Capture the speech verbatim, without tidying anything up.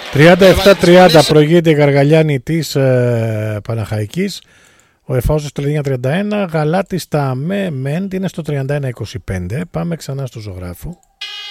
τριάντα επτά τριάντα προηγείται η Γαργαλιάνη της ε, Παναχαϊκής. Ο Εφάος στο τριάντα τριάντα ένα. Γαλάτης τα με Μέντ είναι στο τριάντα ένα είκοσι πέντε. Πάμε ξανά στο ζωγράφο.